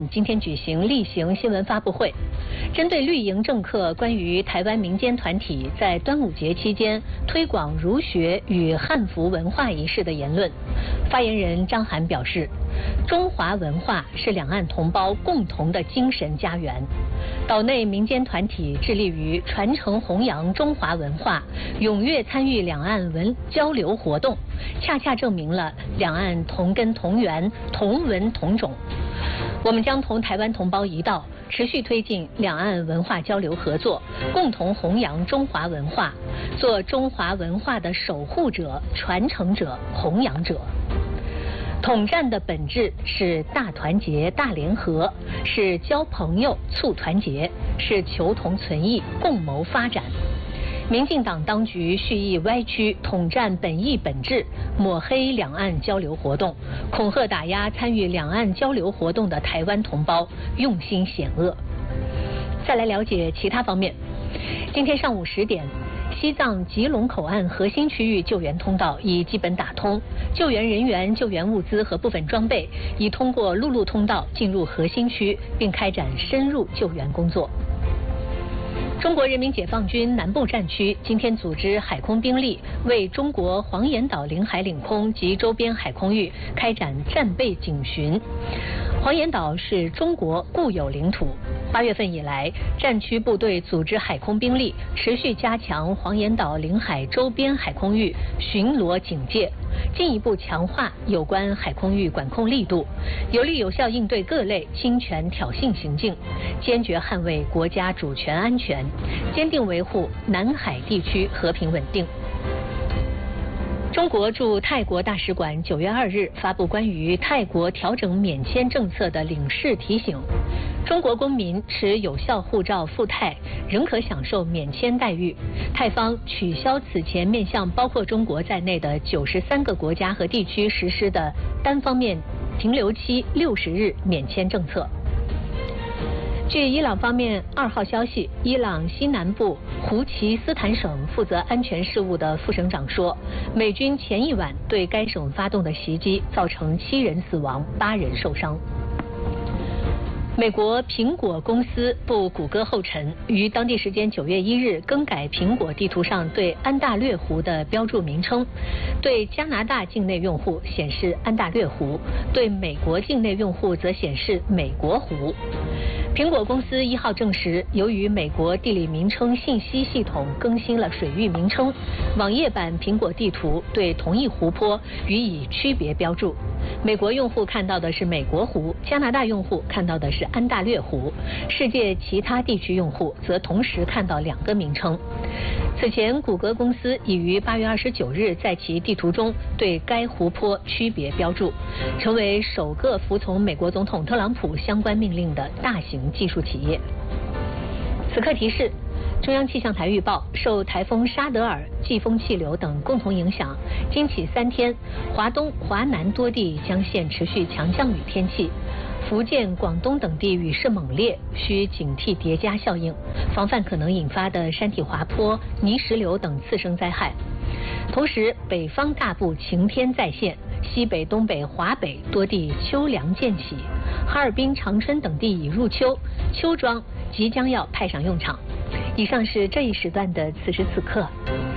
今天举行例行新闻发布会，针对绿营政客关于台湾民间团体在端午节期间推广儒学与汉服文化仪式的言论，发言人张涵表示，中华文化是两岸同胞共同的精神家园，岛内民间团体致力于传承弘扬中华文化，踊跃参与两岸交流活动，恰恰证明了两岸同根同源、同文同种。我们将同台湾同胞一道，持续推进两岸文化交流合作，共同弘扬中华文化，做中华文化的守护者、传承者、弘扬者。统战的本质是大团结、大联合，是交朋友、促团结，是求同存异、共谋发展。民进党当局蓄意歪曲统战本意本质，抹黑两岸交流活动，恐吓打压参与两岸交流活动的台湾同胞，用心险恶。再来了解其他方面。今天上午10点，西藏吉隆口岸核心区域救援通道已基本打通，救援人员、救援物资和部分装备已通过陆路通道进入核心区，并开展深入救援工作。中国人民解放军南部战区今天组织海空兵力为中国黄岩岛领海领空及周边海空域开展战备警巡。黄岩岛是中国固有领土。8月份以来，战区部队组织海空兵力持续加强黄岩岛领海周边海空域巡逻警戒，进一步强化有关海空域管控力度，有力有效应对各类侵权挑衅行径，坚决捍卫国家主权安全，坚定维护南海地区和平稳定。中国驻泰国大使馆9月2日发布关于泰国调整免签政策的领事提醒，中国公民持有效护照赴泰仍可享受免签待遇。泰方取消此前面向包括中国在内的93个国家和地区实施的单方面停留期60日免签政策。据伊朗方面2号消息，伊朗西南部胡齐斯坦省负责安全事务的副省长说，美军前一晚对该省发动的袭击造成7人死亡、8人受伤。美国苹果公司步谷歌后尘，于当地时间9月1日更改苹果地图上对安大略湖的标注名称，对加拿大境内用户显示安大略湖，对美国境内用户则显示美国湖。苹果公司1号证实，由于美国地理名称信息系统更新了水域名称，网页版苹果地图对同一湖泊予以区别标注。美国用户看到的是美国湖，加拿大用户看到的是安大略湖，世界其他地区用户则同时看到2个名称。此前，谷歌公司已于8月29日在其地图中对该湖泊区别标注，成为首个服从美国总统特朗普相关命令的大型技术企业。此刻提示，中央气象台预报，受台风沙德尔、季风气流等共同影响，今起3天，华东、华南多地将现持续强降雨天气。福建、广东等地雨势猛烈，需警惕叠加效应，防范可能引发的山体滑坡、泥石流等次生灾害。同时，北方大部晴天再现，西北、东北、华北多地秋凉渐起，哈尔滨、长春等地已入秋，秋装即将要派上用场。以上是这一时段的此时此刻。